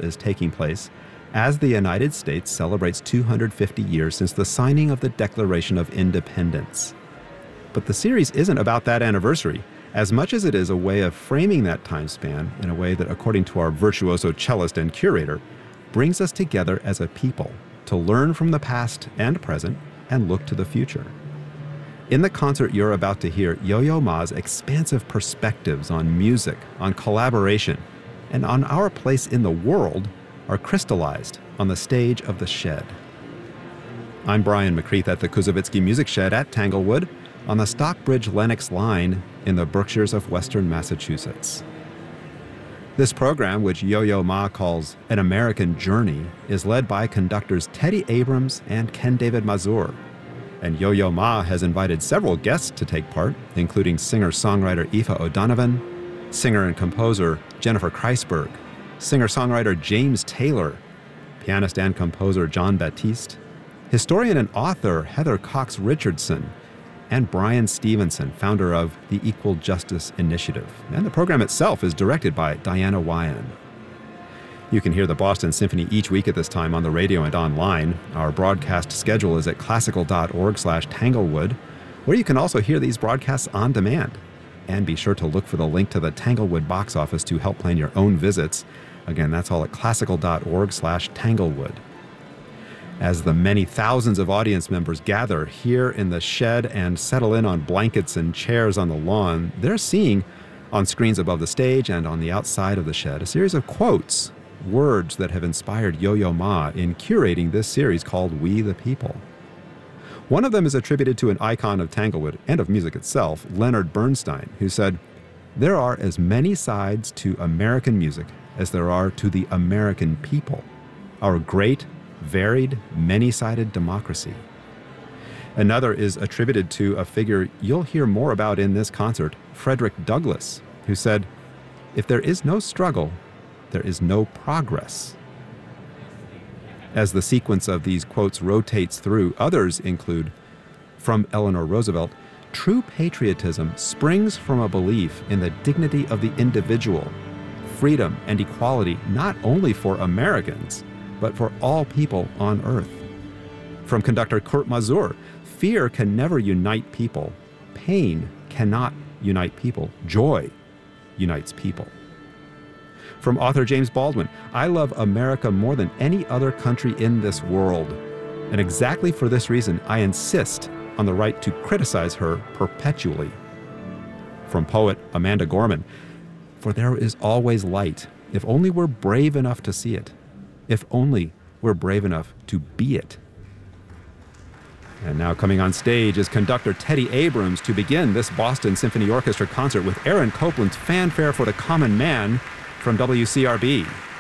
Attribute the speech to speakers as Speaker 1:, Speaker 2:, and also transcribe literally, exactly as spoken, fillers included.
Speaker 1: is taking place as the United States celebrates two hundred fifty years since the signing of the Declaration of Independence. But the series isn't about that anniversary, as much as it is a way of framing that time span in a way that, according to our virtuoso cellist and curator, brings us together as a people to learn from the past and present and look to the future. In the concert, you're about to hear Yo-Yo Ma's expansive perspectives on music, on collaboration, and on our place in the world are crystallized on the stage of the Shed. I'm Brian McCreath at the Koussevitzky Music Shed at Tanglewood on the Stockbridge-Lenox line in the Berkshires of Western Massachusetts. This program, which Yo-Yo Ma calls An American Journey, is led by conductors Teddy Abrams and Ken David Mazur. And Yo-Yo Ma has invited several guests to take part, including singer-songwriter Aoife O'Donovan, singer and composer Jennifer Kreisberg, singer-songwriter James Taylor, pianist and composer John Baptiste, historian and author Heather Cox Richardson, and Brian Stevenson, founder of the Equal Justice Initiative. And the program itself is directed by Diana Wyan. You can hear the Boston Symphony each week at this time on the radio and online. Our broadcast schedule is at classical.org slash Tanglewood, where you can also hear these broadcasts on demand. And be sure to look for the link to the Tanglewood box office to help plan your own visits. Again, that's all at classical.org slash Tanglewood. As the many thousands of audience members gather here in the Shed and settle in on blankets and chairs on the lawn, they're seeing, on screens above the stage and on the outside of the Shed, a series of quotes, words that have inspired Yo-Yo Ma in curating this series called We the People. One of them is attributed to an icon of Tanglewood and of music itself, Leonard Bernstein, who said, "There are as many sides to American music as there are to the American people, our great, varied, many-sided democracy." Another is attributed to a figure you'll hear more about in this concert, Frederick Douglass, who said, "If there is no struggle, there is no progress." As the sequence of these quotes rotates through, others include, from Eleanor Roosevelt, "True patriotism springs from a belief in the dignity of the individual, freedom and equality not only for Americans, but for all people on earth." From conductor Kurt Mazur, "Fear can never unite people. Pain cannot unite people. Joy unites people." From author James Baldwin, "I love America more than any other country in this world. And exactly for this reason, I insist on the right to criticize her perpetually." From poet Amanda Gorman, "For there is always light, if only we're brave enough to see it. If only we're brave enough to be it." And now coming on stage is conductor Teddy Abrams to begin this Boston Symphony Orchestra concert with Aaron Copland's Fanfare for the Common Man from W C R B.